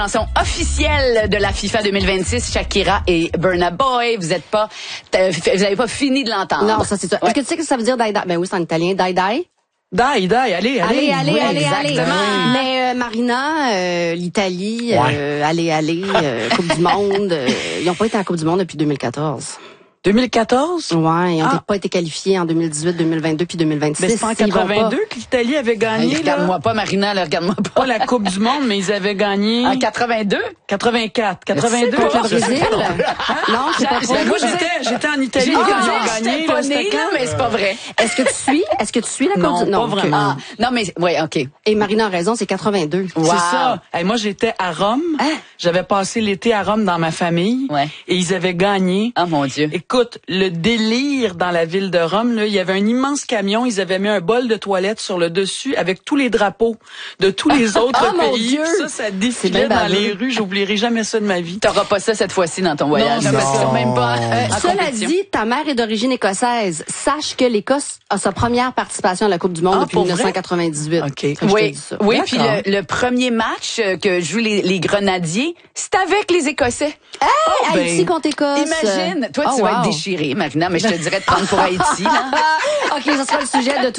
Chanson officielle de la FIFA 2026, Shakira et Burna Boy. Vous avez pas fini de l'entendre. Non, ça c'est ça. Ouais. Est-ce que tu sais que ça veut dire die die? Ben oui, c'est en italien, die die. Die, allez. Allez. exactement. Mais Marina, l'Italie, allez, Coupe du Monde, ils n'ont pas été à la Coupe du Monde depuis 2014. 2014? Ouais, ils n'ont pas été qualifiés en 2018, 2022 puis 2026. Mais c'est pas en 82 que l'Italie avait gagné, Regarde-moi pas, Marina, là, regarde-moi pas. Pas la Coupe du Monde, mais ils avaient gagné... En 82? 84. 82. Contre le Brésil? Non, c'est pas vrai. Moi, j'étais en Italie quand ils ont gagné. J'étais pas née, là, mais c'est pas vrai. Est-ce que tu suis la Coupe du Monde? Non, pas vraiment. Ah, non, mais, ouais, OK. Et Marina a raison, c'est 82. Wow. C'est ça. Hey, moi, j'étais à Rome. Hein? J'avais passé l'été à Rome dans ma famille. Ouais. Et ils avaient gagné. Oh, mon Dieu. Écoute, le délire dans la ville de Rome, là, il y avait un immense camion, ils avaient mis un bol de toilette sur le dessus avec tous les drapeaux de tous les autres Oh, mon pays. Dieu! Puis ça défilait bien dans baveux. les rues. J'oublierai jamais ça de ma vie. T'auras pas ça cette fois-ci dans ton voyage. Non, parce qu'ils sont même pas en Cela compétition. dit, ta mère est d'origine écossaise. Sache que l'Écosse a sa première participation à la Coupe du Monde depuis pour vrai? 1998. OK. Fait que je te Oui, dis ça. oui, puis D'accord. le premier match que jouent les Grenadiers, c'est avec les Écossais. Hey, ben, Haïti contre Écosse. Imagine, toi tu Oh, vas wow. être déchiré, Marina, mais je te dirais de prendre pour Haïti, là. OK, ça sera le sujet de